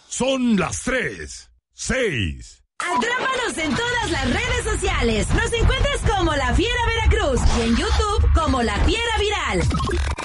Son las 3:06. Atrápanos en todas las redes sociales. Nos encuentras como La Fiera Veracruz y en YouTube como La Fiera Viral.